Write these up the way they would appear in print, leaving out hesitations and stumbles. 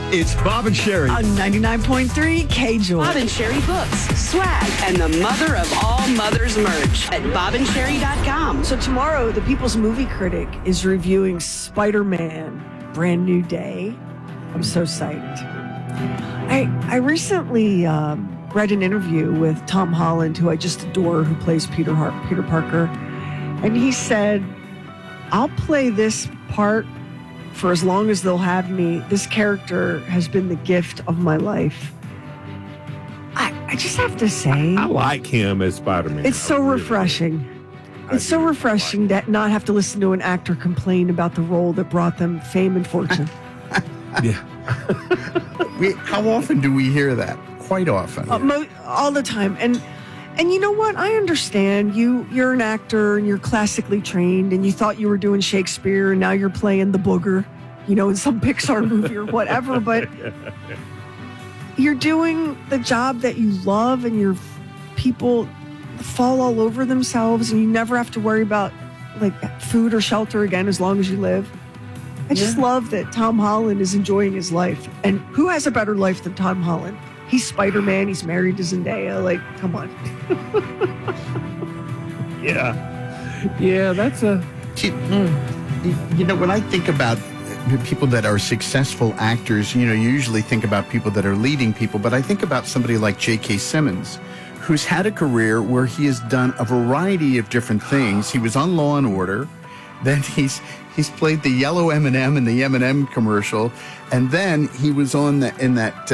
It's Bob and Sherry. On 99.3 K-Joy. Bob and Sherry books, swag, and the mother of all mothers merch at bobandsherry.com. So tomorrow, the People's Movie Critic is reviewing Spider-Man, Brand New Day. I'm so psyched. I recently read an interview with Tom Holland, who I just adore, who plays Peter Parker. And he said, I'll play this part for as long as they'll have me. This character has been the gift of my life. I just have to say, I like him as Spider-Man. it's so refreshing. It's so refreshing to not have to listen to an actor complain about the role that brought them fame and fortune. Yeah. How often do we hear that? Quite often. All the time. And you know what? I understand. You're an actor and you're classically trained and you thought you were doing Shakespeare and now you're playing the booger, in some Pixar movie or whatever. But you're doing the job that you love and your people fall all over themselves and you never have to worry about food or shelter again as long as you live. I just love that Tom Holland is enjoying his life. And who has a better life than Tom Holland? He's Spider-Man. He's married to Zendaya. Come on. Yeah, that's a... When I think about people that are successful actors, you usually think about people that are leading people, but I think about somebody like J.K. Simmons, who's had a career where he has done a variety of different things. He was on Law & Order. Then he's played the yellow M&M in the M&M commercial, and then he was in that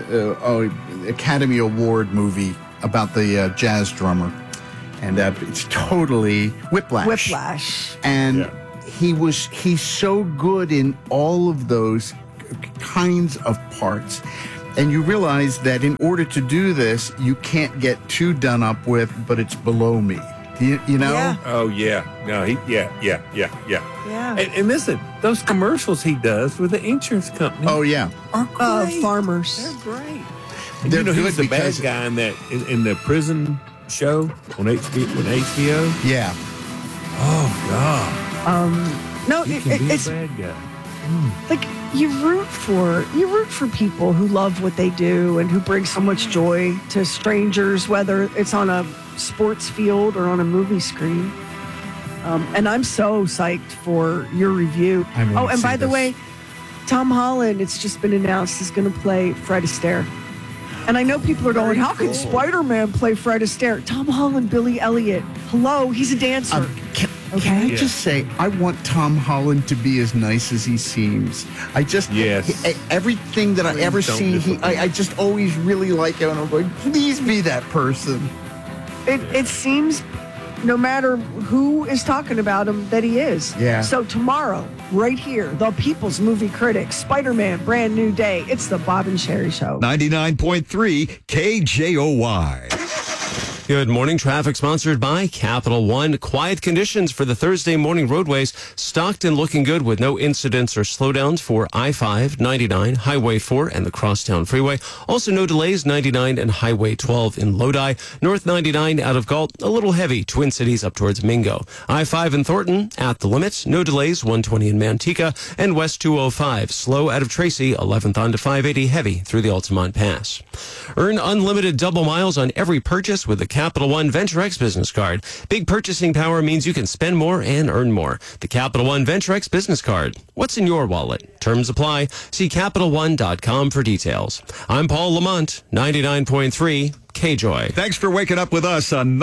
Academy Award movie about the jazz drummer, and it's totally Whiplash. And he's so good in all of those kinds of parts. And you realize that in order to do this, you can't get too done up with, but it's below me. You know? Yeah. Oh, yeah. No, Yeah. And listen, those commercials he does with the insurance company. Oh, yeah. Are great. Farmers. They're great. They're he good was the bad because- guy in the prison show on HBO. Yeah. Oh, God. No, He can be it's a bad guy. you root for people who love what they do and who bring so much joy to strangers, whether it's on a sports field or on a movie screen. And I'm so psyched for your review. And by the way, Tom Holland, it's just been announced, is going to play Fred Astaire. And I know people are going, how can Spider-Man play Fred Astaire? Tom Holland, Billy Elliot. Hello, he's a dancer. Can I just say, I want Tom Holland to be as nice as he seems. Everything that I ever see, I just always really like him. And I'm going, please be that person. It seems, no matter who is talking about him, that he is. Yeah. So tomorrow, right here, the People's Movie Critic, Spider-Man, Brand New Day. It's the Bob and Sherry Show. 99.3 KJOY. Good morning. Traffic sponsored by Capital One. Quiet conditions for the Thursday morning roadways. Stocked and looking good with no incidents or slowdowns for I-5, 99, Highway 4, and the Crosstown Freeway. Also no delays, 99 and Highway 12 in Lodi. North 99 out of Galt, a little heavy. Twin Cities up towards Mingo. I-5 in Thornton, at the limit. No delays, 120 in Manteca. And West 205, slow out of Tracy, 11th onto 580, heavy through the Altamont Pass. Earn unlimited double miles on every purchase with the Capital One Venture X business card. Big purchasing power means you can spend more and earn more. The Capital One Venture X business card. What's in your wallet? Terms apply. See CapitalOne.com for details. I'm Paul Lamont, 99.3 KJOY. Thanks for waking up with us on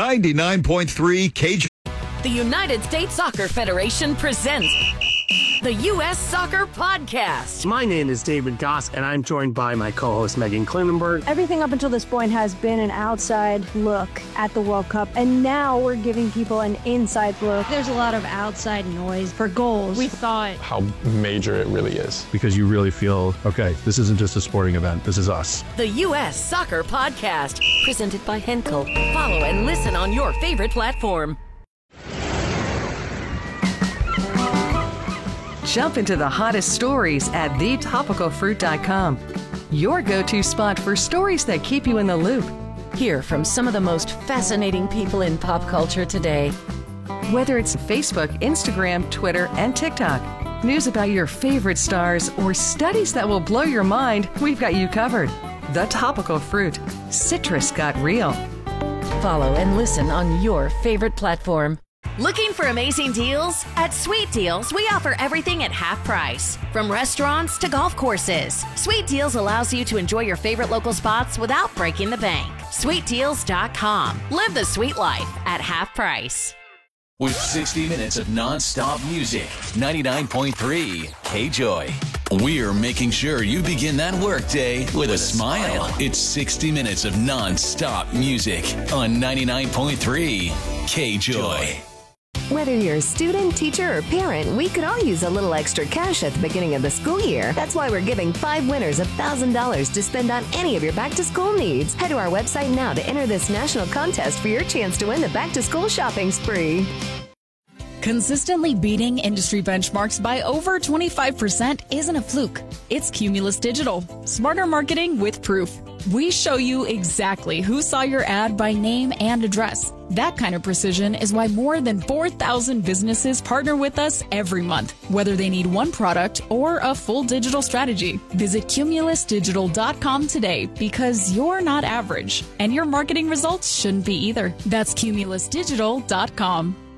99.3 KJOY. The United States Soccer Federation presents the U.S. Soccer Podcast. My name is David Goss, and I'm joined by my co-host Megan Klinenberg. Everything up until this point has been an outside look at the World Cup, and now we're giving people an inside look. There's a lot of outside noise for goals. We thought how major it really is. Because you really feel, okay, this isn't just a sporting event, this is us. The U.S. Soccer Podcast, presented by Henkel. Follow and listen on your favorite platform. Jump into the hottest stories at thetopicalfruit.com. Your go-to spot for stories that keep you in the loop. Hear from some of the most fascinating people in pop culture today. Whether it's Facebook, Instagram, Twitter, and TikTok. news about your favorite stars, or studies that will blow your mind, we've got you covered. The Topical Fruit. Citrus got real. Follow and listen on your favorite platform. Looking for amazing deals? At Sweet Deals, we offer everything at half price. From restaurants to golf courses, Sweet Deals allows you to enjoy your favorite local spots without breaking the bank. SweetDeals.com. Live the sweet life at half price. With 60 minutes of non-stop music, 99.3 K-Joy. We're making sure you begin that workday with a smile. It's 60 minutes of non-stop music on 99.3 K-Joy. Whether you're a student, teacher, or parent, we could all use a little extra cash at the beginning of the school year. That's why we're giving 5 winners $1,000 to spend on any of your back-to-school needs. Head to our website now to enter this national contest for your chance to win the back-to-school shopping spree. Consistently beating industry benchmarks by over 25% isn't a fluke. It's Cumulus Digital. Smarter marketing with proof. We show you exactly who saw your ad by name and address. That kind of precision is why more than 4,000 businesses partner with us every month, whether they need one product or a full digital strategy. Visit cumulusdigital.com today, because you're not average, and your marketing results shouldn't be either. That's cumulusdigital.com.